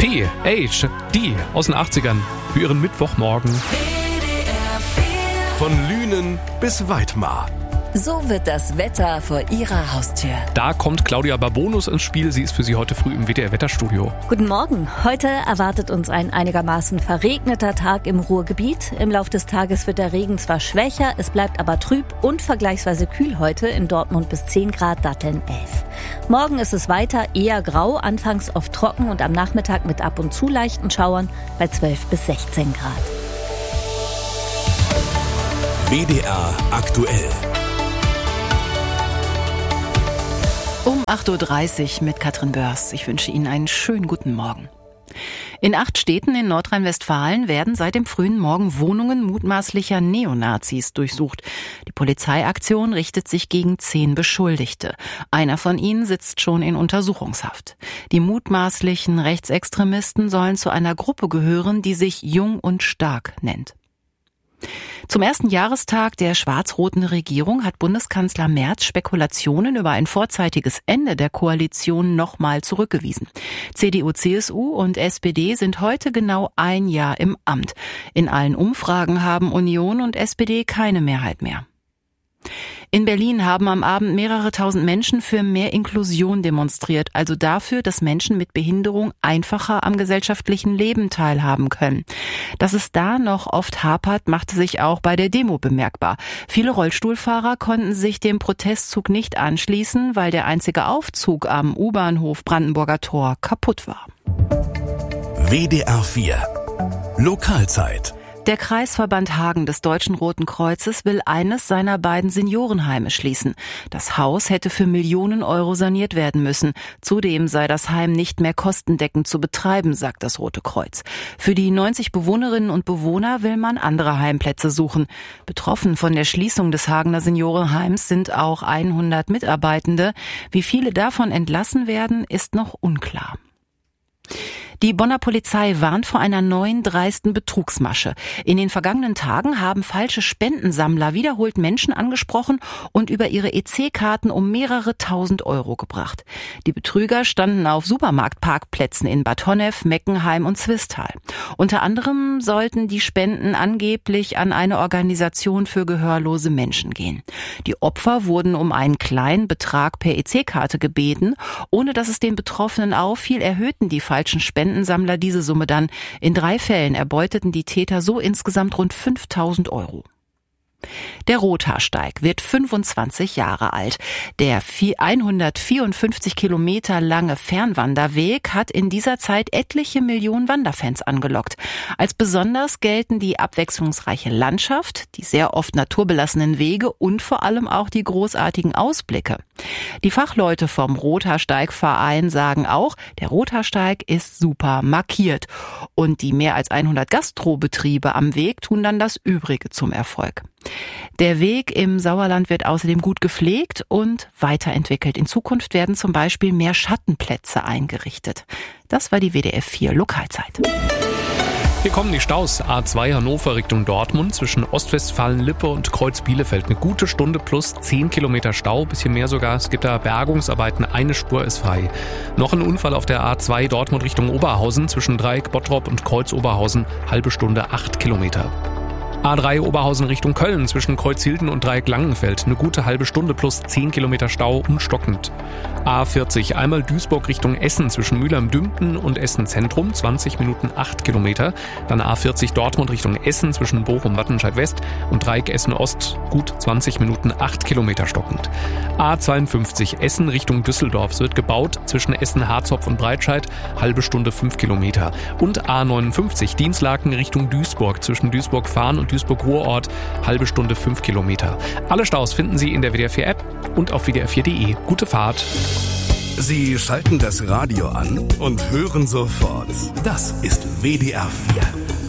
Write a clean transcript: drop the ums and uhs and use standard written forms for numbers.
PhD aus den 80ern für ihren Mittwochmorgen. Von Lünen bis Weidmar. So wird das Wetter vor Ihrer Haustür. Da kommt Claudia Barbonus ins Spiel. Sie ist für Sie heute früh im WDR-Wetterstudio. Guten Morgen. Heute erwartet uns ein einigermaßen verregneter Tag im Ruhrgebiet. Im Lauf des Tages wird der Regen zwar schwächer, es bleibt aber trüb und vergleichsweise kühl heute. In Dortmund bis 10 Grad, Datteln 11. Morgen ist es weiter eher grau, anfangs oft trocken und am Nachmittag mit ab und zu leichten Schauern bei 12 bis 16 Grad. WDR aktuell. Um 8.30 Uhr mit Katrin Börs. Ich wünsche Ihnen einen schönen guten Morgen. In 8 Städten in Nordrhein-Westfalen werden seit dem frühen Morgen Wohnungen mutmaßlicher Neonazis durchsucht. Die Polizeiaktion richtet sich gegen 10 Beschuldigte. Einer von ihnen sitzt schon in Untersuchungshaft. Die mutmaßlichen Rechtsextremisten sollen zu einer Gruppe gehören, die sich Jung und Stark nennt. Zum ersten Jahrestag der schwarz-roten Regierung hat Bundeskanzler Merz Spekulationen über ein vorzeitiges Ende der Koalition nochmal zurückgewiesen. CDU, CSU und SPD sind heute genau ein Jahr im Amt. In allen Umfragen haben Union und SPD keine Mehrheit mehr. In Berlin haben am Abend mehrere tausend Menschen für mehr Inklusion demonstriert, also dafür, dass Menschen mit Behinderung einfacher am gesellschaftlichen Leben teilhaben können. Dass es da noch oft hapert, machte sich auch bei der Demo bemerkbar. Viele Rollstuhlfahrer konnten sich dem Protestzug nicht anschließen, weil der einzige Aufzug am U-Bahnhof Brandenburger Tor kaputt war. WDR 4 Lokalzeit. Der Kreisverband Hagen des Deutschen Roten Kreuzes will eines seiner beiden Seniorenheime schließen. Das Haus hätte für Millionen Euro saniert werden müssen. Zudem sei das Heim nicht mehr kostendeckend zu betreiben, sagt das Rote Kreuz. Für die 90 Bewohnerinnen und Bewohner will man andere Heimplätze suchen. Betroffen von der Schließung des Hagener Seniorenheims sind auch 100 Mitarbeitende. Wie viele davon entlassen werden, ist noch unklar. Die Bonner Polizei warnt vor einer neuen dreisten Betrugsmasche. In den vergangenen Tagen haben falsche Spendensammler wiederholt Menschen angesprochen und über ihre EC-Karten um mehrere tausend Euro gebracht. Die Betrüger standen auf Supermarktparkplätzen in Bad Honnef, Meckenheim und Zwistal. Unter anderem sollten die Spenden angeblich an eine Organisation für gehörlose Menschen gehen. Die Opfer wurden um einen kleinen Betrag per EC-Karte gebeten. Ohne dass es den Betroffenen auffiel, erhöhten die falschen Spendensammler diese Summe dann. In 3 Fällen erbeuteten die Täter so insgesamt rund 5.000 Euro. Der Rothaarsteig wird 25 Jahre alt. Der 154 Kilometer lange Fernwanderweg hat in dieser Zeit etliche Millionen Wanderfans angelockt. Als besonders gelten die abwechslungsreiche Landschaft, die sehr oft naturbelassenen Wege und vor allem auch die großartigen Ausblicke. Die Fachleute vom Rothaarsteigverein sagen auch, der Rothaarsteig ist super markiert. Und die mehr als 100 Gastrobetriebe am Weg tun dann das Übrige zum Erfolg. Der Weg im Sauerland wird außerdem gut gepflegt und weiterentwickelt. In Zukunft werden zum Beispiel mehr Schattenplätze eingerichtet. Das war die WDR 4 Lokalzeit. Hier kommen die Staus. A2 Hannover Richtung Dortmund zwischen Ostwestfalen-Lippe und Kreuz Bielefeld. Eine gute Stunde plus 10 Kilometer Stau, bisschen mehr sogar. Es gibt da Bergungsarbeiten, eine Spur ist frei. Noch ein Unfall auf der A2 Dortmund Richtung Oberhausen zwischen Dreieck Bottrop und Kreuz Oberhausen, halbe Stunde 8 Kilometer. A3 Oberhausen Richtung Köln zwischen Kreuzhilden und Dreieck Langenfeld. Eine gute halbe Stunde plus 10 Kilometer Stau und stockend. A40 einmal Duisburg Richtung Essen zwischen Mülheim-Dümpen und Essen Zentrum. 20 Minuten 8 Kilometer. Dann A40 Dortmund Richtung Essen zwischen Bochum-Wattenscheid West und Dreieck Essen Ost. Gut 20 Minuten 8 Kilometer stockend. A52 Essen Richtung Düsseldorf. Es wird gebaut zwischen Essen-Harzopf und Breitscheid. Halbe Stunde 5 Kilometer. Und A59 Dienstlaken Richtung Duisburg zwischen Duisburg-Farn und Duisburg-Ruhrort, halbe Stunde 5 Kilometer. Alle Staus finden Sie in der WDR 4 App und auf wdr4.de. Gute Fahrt. Sie schalten das Radio an und hören sofort. Das ist WDR 4.